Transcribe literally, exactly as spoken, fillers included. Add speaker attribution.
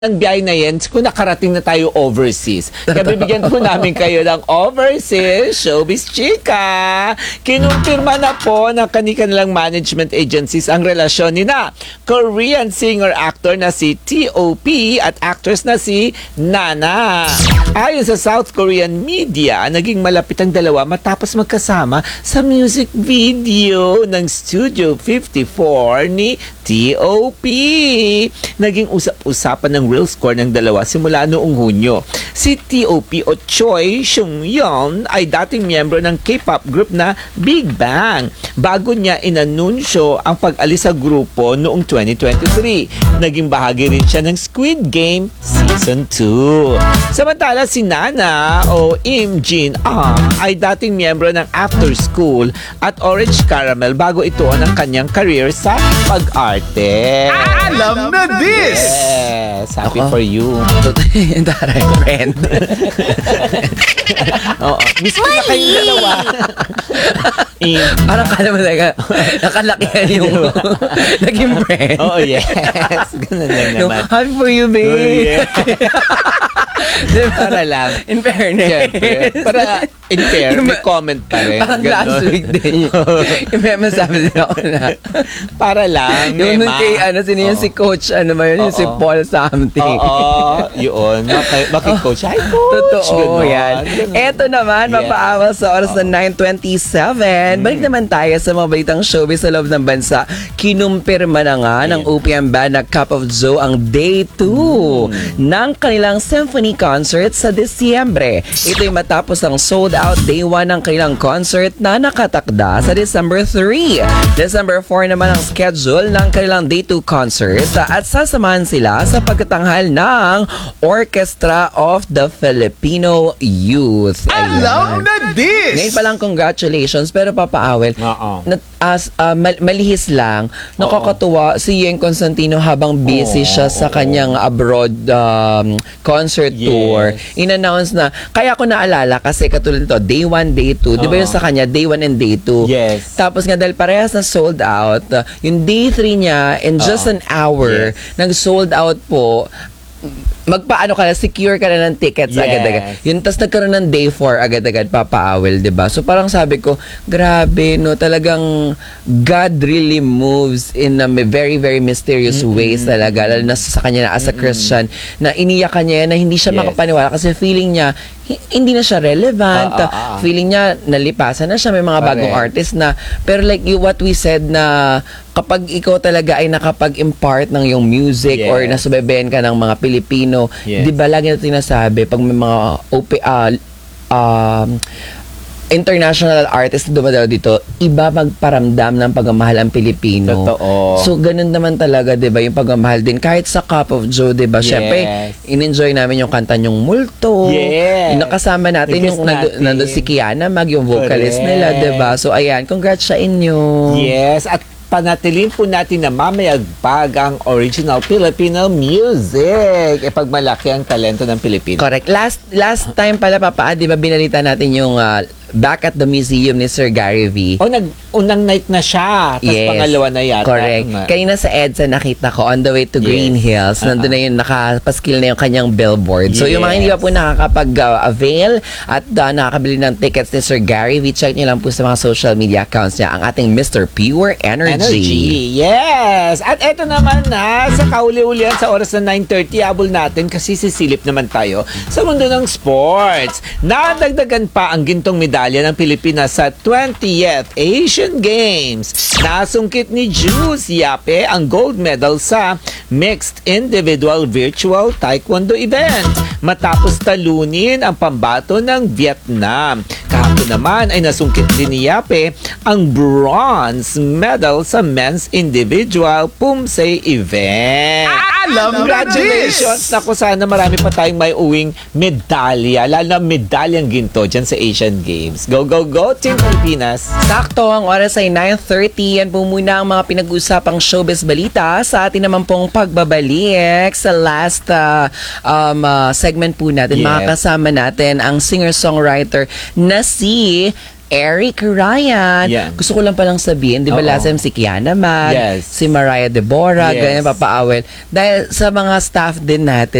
Speaker 1: Ang biyahe na yan, kung nakarating na tayo overseas. Kaya bibigyan po namin kayo ng overseas showbiz chika. Kinumpirma na po ng kanilang management agencies ang relasyon ni na Korean singer-actor na si T O P at actress na si Nana. Ayon sa South Korean media, naging malapit ang dalawa matapos magkasama sa music video ng Studio fifty-four ni T O P. Naging usap-usapan ng real score ng dalawa simula noong Hunyo. Si T O P o Choi Sung-yeon ay dating miyembro ng K-pop group na Big Bang bago niya inanunsyo ang pag-alis sa grupo noong twenty twenty-three. Naging bahagi rin siya ng Squid Game Season two. Samantala si Nana o Im Jin Ah ay dating miyembro ng After School at Orange Caramel bago ito ang kanyang career sa pag-arte.
Speaker 2: Alam na this!
Speaker 1: Yes, happy Ako? For you.
Speaker 2: Taray, friend.
Speaker 1: Oo, miss ko na kayong dalawa.
Speaker 2: Eh, parang kala mo talaga, nakalakihan yung naging friend.
Speaker 1: Oo, oh, yes. Ganun lang naman.
Speaker 2: Happy for you, babe.
Speaker 1: Oh, yeah. Diba? Para lang.
Speaker 2: In fairness.
Speaker 1: Siyempre. Para, in fair, may comment pa rin.
Speaker 2: Parang ganun. Last week din. Yung may masabi din ako na.
Speaker 1: Para lang.
Speaker 2: Yung nun kay, ano, sino yung si Coach, ano ba yun, yung si Paul something.
Speaker 1: Oo, yun. Bakit Coach? Hi, Coach.
Speaker 2: Totoo, yan. Eto naman, yeah. Mapaawa sa oras na nine twenty-seven. Mm. Balik naman tayo sa mga balitang showbiz sa loob ng bansa. Kinumpirma na nga yeah. ng O P M band na Cup of Joe ang day two mm. ng kanilang symphony concert sa Disyembre. Ito'y matapos ang sold out day one ng kanilang concert na nakatakda sa December three. December four naman ang schedule ng kanilang day two concert at sasamahan sila sa pagkatanghal ng Orchestra of the Filipino Youth.
Speaker 1: Ayan.
Speaker 2: Alam na this! Ngayon pa lang congratulations, pero Papa Awel, na, as, uh, mal- malihis lang, nakakatuwa si Yeng Constantino habang busy Uh-oh. siya sa kanyang abroad um, concert yes. tour. In-announce na, kaya ko naalala kasi katulad nito, day one, day two, di ba yung sa kanya, day one and day two?
Speaker 1: Yes.
Speaker 2: Tapos nga dahil parehas na sold out, uh, yung day three niya, in just Uh-oh. an hour, yes. nag-sold out po, magpaano ka na, secure ka na ng tickets yes. agad-agad. Yun, tas nagkaroon ng day four agad-agad, Papa Awel, diba? So parang sabi ko, grabe, no, talagang God really moves in a very, very mysterious mm-hmm. ways talaga, lalo na sa kanya na as a Christian, mm-hmm. na iniyak niya na hindi siya yes. makapaniwala kasi feeling niya, hindi na siya relevant, uh, uh, uh. feeling niya, nalipasan na siya, may mga Correct. bagong artist na, pero like you, what we said na, kapag ikaw talaga ay nakapag-impart ng yung music yes. or nasubaybayan ka ng mga Pilipino, yes. di ba lagi na sinasabi pag may mga O P, uh, uh, international artist na dumadaw dito, iba magparamdam ng pagmamahal ang Pilipino.
Speaker 1: Totoo.
Speaker 2: So, ganun naman talaga, di ba, yung pagmamahal din. Kahit sa Cup of Joe, di ba, yes. syempre, in-enjoy namin yung kanta yung Multo.
Speaker 1: Yes.
Speaker 2: Yung nakasama natin, Because yung natin. nandun si Kiana Mag, yung vocalist Correct. nila, di ba? So, ayan, congrats sa inyo.
Speaker 1: Yes, at panatilin po natin na mamayagpag ang original Filipino music. E pagmalaki ang talento ng Pilipino.
Speaker 2: Correct. Last last time pala, Papa, di ba binalita natin yung uh, Back at the Museum ni Sir Gary V.
Speaker 1: Oh, nag unang night na siya. Tapos yes. pangalawa na yata.
Speaker 2: Correct. Na. Kanina sa EDSA nakita ko on the way to yes. Green Hills. Uh-huh. Nandun na yung nakapaskil na yung kanyang billboard. Yes. So yung mga hindi pa po nakakapag-avail at uh, nakakabili ng tickets ni Sir Gary V, check nyo lang po sa mga social media accounts niya ang ating Mister Pure Energy.
Speaker 1: Energy. Yes! At eto naman na, sa kauli-ulian sa oras na nine thirty, abol natin kasi sisilip naman tayo sa mundo ng sports. Nadagdagan pa ang gintong medalya ng Pilipinas sa twentieth Asian Games. Nasungkit ni Juice Yape ang gold medal sa mixed individual virtual taekwondo event matapos talunin ang pambato ng Vietnam. Kahapon naman ay nasungkit din ni Yape ang bronze medal sa men's individual Pumse event.
Speaker 2: Alam
Speaker 1: Congratulations! Naku, sana marami pa tayong may uwing medalya, lalo na medalyang ginto dyan sa Asian Games. Go, go, go, Team Pilipinas!
Speaker 2: Sakto, ang oras ay nine thirty. Yan po muna ang mga pinag-usapang showbiz balita sa atin naman pong pagbabalik sa last uh, um, uh, segment po natin. Yes. Makakasama natin ang singer-songwriter na si Eric Ryan.
Speaker 1: Yeah.
Speaker 2: Gusto ko lang palang sabihin, di ba
Speaker 1: Oo.
Speaker 2: last time si Kiana Mag,
Speaker 1: Yes.
Speaker 2: si Mariah Deborah,
Speaker 1: Yes.
Speaker 2: ganyan papaawel. Dahil sa mga staff din natin,